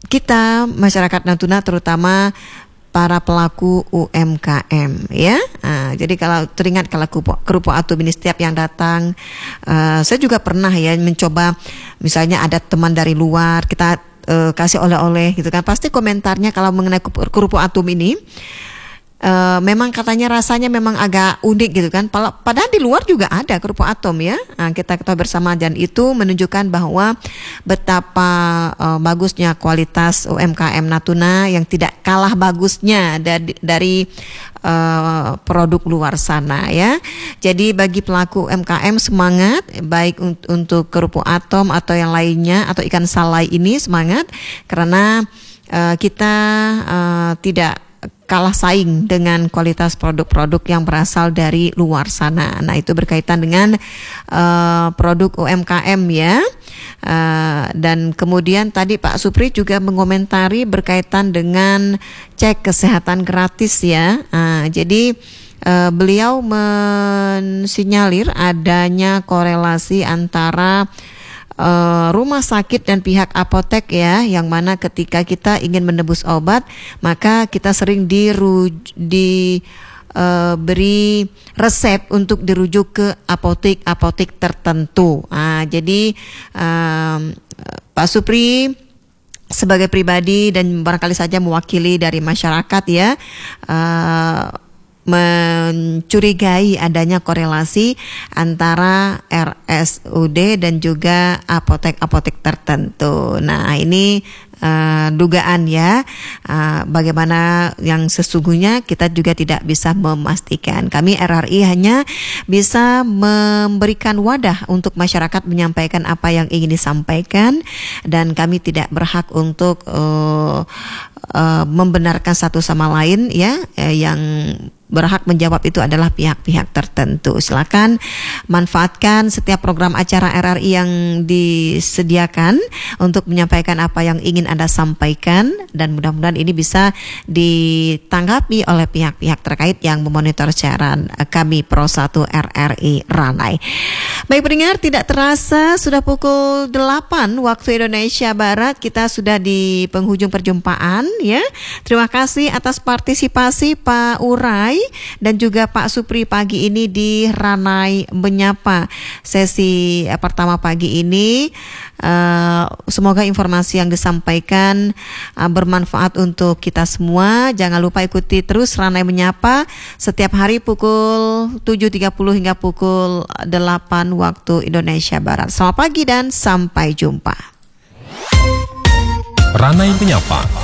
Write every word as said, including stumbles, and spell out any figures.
kita masyarakat Natuna terutama para pelaku U M K M ya. Nah, jadi kalau teringat kalau kerupuk atum ini setiap yang datang, uh, saya juga pernah ya mencoba, misalnya ada teman dari luar kita uh, kasih oleh-oleh gitu kan, pasti komentarnya kalau mengenai kerupuk atum ini Uh, memang katanya rasanya memang agak unik gitu kan. Padahal di luar juga ada kerupuk atom ya. Nah, kita ketahui bersama, dan itu menunjukkan bahwa betapa uh, bagusnya kualitas U M K M Natuna yang tidak kalah bagusnya dari, dari uh, produk luar sana ya. Jadi bagi pelaku U M K M semangat, baik un- untuk kerupuk atom atau yang lainnya atau ikan salai ini semangat, karena uh, kita uh, tidak kalah saing dengan kualitas produk-produk yang berasal dari luar sana. Nah, itu berkaitan dengan uh, produk U M K M ya. Uh, dan kemudian tadi Pak Supri juga mengomentari berkaitan dengan cek kesehatan gratis ya. Uh, jadi uh, beliau mensinyalir adanya korelasi antara Uh, rumah sakit dan pihak apotek ya, yang mana ketika kita ingin menebus obat maka kita sering diru- di uh, beri resep untuk dirujuk ke apotek-apotek tertentu. Nah, jadi um, Pak Supri sebagai pribadi dan barangkali saja mewakili dari masyarakat ya, uh, mencurigai adanya korelasi antara R S U D dan juga apotek-apotek tertentu. Nah, ini uh, dugaan ya, uh, bagaimana yang sesungguhnya kita juga tidak bisa memastikan. Kami R R I hanya bisa memberikan wadah untuk masyarakat menyampaikan apa yang ingin disampaikan, dan kami tidak berhak untuk uh, uh, membenarkan satu sama lain ya. eh, yang berhak menjawab itu adalah pihak-pihak tertentu. Silakan manfaatkan setiap program acara R R I yang disediakan untuk menyampaikan apa yang ingin Anda sampaikan, dan mudah-mudahan ini bisa ditanggapi oleh pihak-pihak terkait yang memonitor siaran kami Pro satu R R I Ranai. Baik pendengar, tidak terasa sudah pukul delapan waktu Indonesia Barat. Kita sudah di penghujung perjumpaan ya. Terima kasih atas partisipasi Pak Urai dan juga Pak Supri pagi ini di Ranai Menyapa sesi pertama pagi ini. Uh, semoga informasi yang disampaikan uh, bermanfaat untuk kita semua. Jangan lupa ikuti terus Ranai Menyapa setiap hari pukul tujuh tiga puluh hingga pukul delapan waktu Indonesia Barat. Selamat pagi dan sampai jumpa. Ranai Menyapa